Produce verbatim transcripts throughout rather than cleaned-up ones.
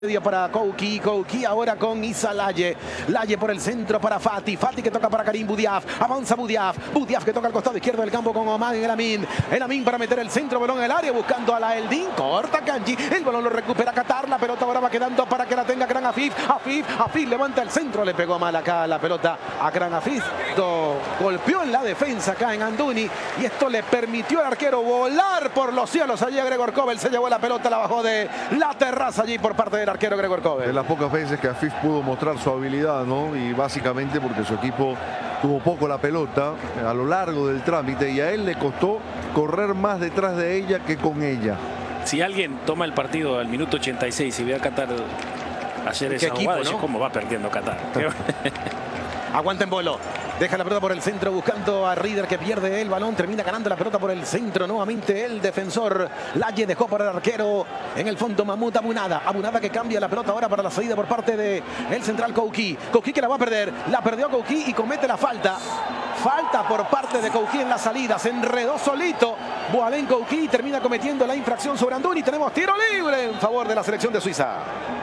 Para Kouki, Kouki ahora con Isa Laye. Laye por el centro para Fati. Fati que toca para Karim Boudiaf. Avanza Boudiaf. Boudiaf que toca al costado izquierdo del campo con Oman en el Amin. El Amin para meter el centro, balón en el área buscando a la Eldin. Corta Kanji. El balón lo recupera Qatar. La pelota ahora va quedando para que la tenga Gran Afif. Afif, Afif levanta el centro. Le pegó mal acá la pelota a Gran Afif. Do, golpeó en la defensa acá en Anduni. Y esto le permitió al arquero volar por los cielos. Allí a Gregor Kobel se llevó la pelota, la bajó de la terraza allí por parte del arquero Gregor Kobel. De las pocas veces que Afif pudo mostrar su habilidad, ¿no? Y básicamente porque su equipo tuvo poco la pelota a lo largo del trámite y a él le costó correr más detrás de ella que con ella. Si alguien toma el partido al minuto ochenta y seis y ve a Qatar hacer esa equipo, jugada, ¿no? ¿Cómo va perdiendo Qatar? Aguanta en Bolo. Deja la pelota por el centro buscando a Rieder que pierde el balón. Termina ganando la pelota por el centro. Nuevamente el defensor. Laye dejó para el arquero. En el fondo Mahmoud Abunada. Abunada que cambia la pelota ahora para la salida por parte del central Kouki. Kouki que la va a perder. La perdió Kouki y comete la falta. Falta por parte de Kouki en la salida. Se enredó solito. Boalen Kouki termina cometiendo la infracción sobre Anduni. Tenemos tiro libre en favor de la selección de Suiza.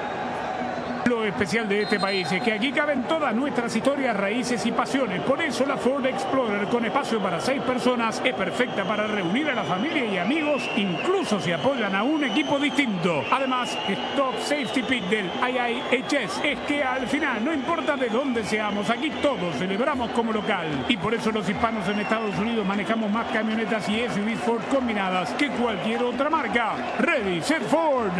Lo especial de este país es que aquí caben todas nuestras historias, raíces y pasiones. Por eso la Ford Explorer, con espacio para seis personas, es perfecta para reunir a la familia y amigos, incluso si apoyan a un equipo distinto. Además, Stop Safety Pick del I I H S es que al final, no importa de dónde seamos, aquí todos celebramos como local. Y por eso los hispanos en Estados Unidos manejamos más camionetas y S U Vs Ford combinadas que cualquier otra marca. Ready, set Ford.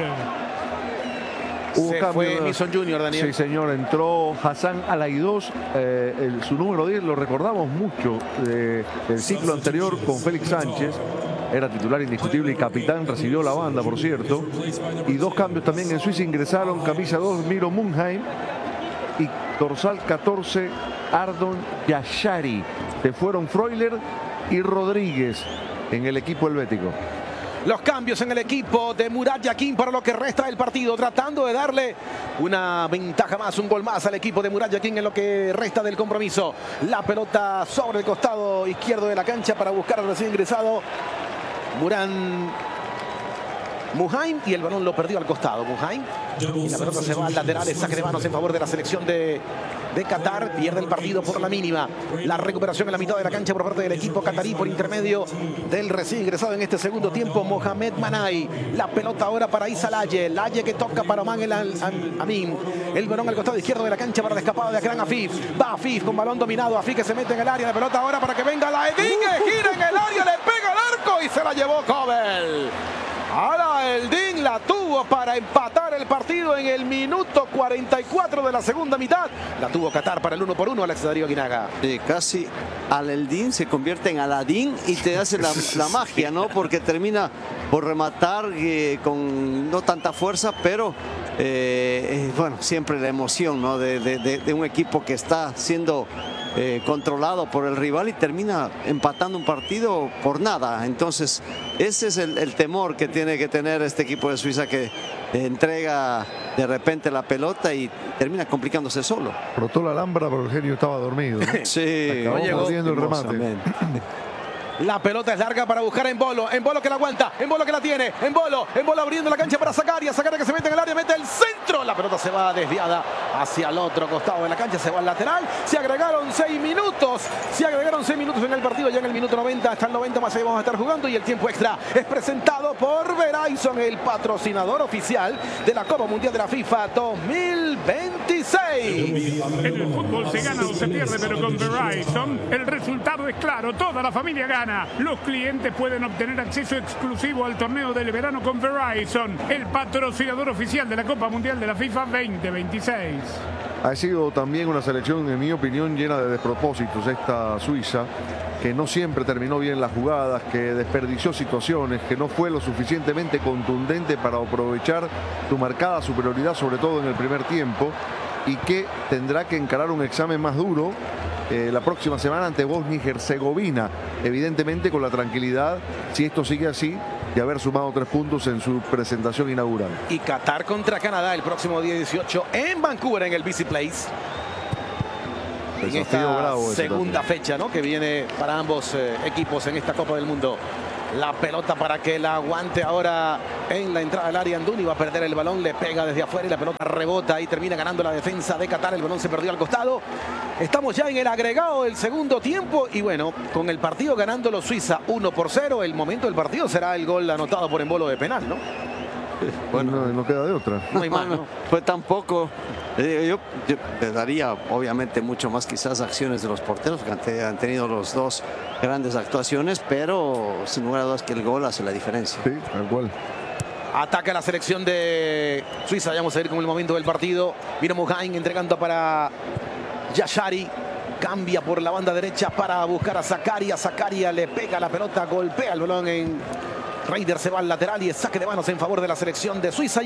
Hubo Se cambio, fue Mason Junior, Daniel. Sí, señor, entró Hassan Alaidos, eh, el, su número diez, lo recordamos mucho de, del ciclo anterior con Félix Sánchez. Era titular indiscutible y capitán, recibió la banda, por cierto. Y dos cambios también en Suiza ingresaron, camisa dos, Miro Munheim, y dorsal catorce, Ardon Yashari. Se fueron Freuler y Rodríguez en el equipo helvético. Los cambios en el equipo de Murat Yakin para lo que resta del partido, tratando de darle una ventaja más, un gol más al equipo de Murat Yakin en lo que resta del compromiso. La pelota sobre el costado izquierdo de la cancha para buscar al recién ingresado Muran Muhaim, y el balón lo perdió al costado Muhaim. Y la pelota se va al lateral, saque de manos en favor de la selección de, de Qatar. Pierde el partido por la mínima. La recuperación en la mitad de la cancha por parte del equipo qatarí por intermedio del recién ingresado en este segundo tiempo, Mohamed Manai. La pelota ahora para Isa Laye. Laye que toca para Oman el Amin. El balón al costado izquierdo de la cancha para la escapada de Gran Afif. Va Afif con balón dominado. Afif que se mete en el área. La pelota ahora para que venga la Edin, que gira en el área, le pega al arco y se la llevó Kobel. Ahora el Din la tuvo para empatar el partido en el minuto cuarenta y cuatro de la segunda mitad. La tuvo Qatar para el uno por uno, Alex Darío Aguinaga. Eh, casi al Eldin se convierte en Aladín y te hace la, la magia, ¿no? Porque termina por rematar eh, con no tanta fuerza, pero eh, eh, bueno, siempre la emoción, ¿no? De, de, de, de un equipo que está siendo Eh, controlado por el rival y termina empatando un partido por nada. Entonces ese es el, el temor que tiene que tener este equipo de Suiza, que eh, entrega de repente la pelota y termina complicándose solo. Brotó la alhambra, pero el genio estaba dormido, ¿no? Sí, acabó llegó perdiendo el remate. La pelota es larga para buscar a Embolo. Embolo que la aguanta. Embolo que la tiene. Embolo. Embolo abriendo la cancha para Zakaria. Zakaria que se mete en el área. Mete el centro. La pelota se va desviada hacia el otro costado de la cancha. Se va al lateral. Se agregaron seis minutos. Se agregaron seis minutos en el partido. Ya en el minuto noventa. Hasta el noventa más ahí vamos a estar jugando. Y el tiempo extra es presentado por Verizon, el patrocinador oficial de la Copa Mundial de la FIFA dos mil veintiséis. En el fútbol se gana o se pierde, pero con Verizon el resultado es claro. Toda la familia gana. Los clientes pueden obtener acceso exclusivo al torneo del verano con Verizon, el patrocinador oficial de la Copa Mundial de la FIFA veinte veintiséis. Ha sido también una selección, en mi opinión, llena de despropósitos esta Suiza, que no siempre terminó bien las jugadas, que desperdició situaciones, que no fue lo suficientemente contundente para aprovechar su marcada superioridad, sobre todo en el primer tiempo, y que tendrá que encarar un examen más duro Eh, la próxima semana ante Bosnia y Herzegovina, evidentemente con la tranquilidad, si esto sigue así, de haber sumado tres puntos en su presentación inaugural. Y Qatar contra Canadá el próximo día dieciocho en Vancouver, en el B C Place. En esta bravo segunda fecha, ¿no?, que viene para ambos eh, equipos en esta Copa del Mundo. La pelota para que la aguante ahora en la entrada del área. Anduni va a perder el balón, le pega desde afuera y la pelota rebota y termina ganando la defensa de Qatar. El balón se perdió al costado. Estamos ya en el agregado del segundo tiempo y bueno, con el partido ganándolo Suiza uno por cero, el momento del partido será el gol anotado por embolo de penal, ¿no? Bueno, no, no queda de otra. No hay más, ¿no? Pues tampoco. Eh, yo, yo le daría obviamente mucho más quizás acciones de los porteros, que han, te- han tenido los dos grandes actuaciones, pero sin lugar a dudas que el gol hace la diferencia. Sí, tal cual. Ataca la selección de Suiza. Vamos a ir con el momento del partido. Mira Muhain entregando para Yashari. Cambia por la banda derecha para buscar a Zakaria. Zakaria le pega la pelota, golpea el balón en Reider, se va al lateral y es saque de manos en favor de la selección de Suiza.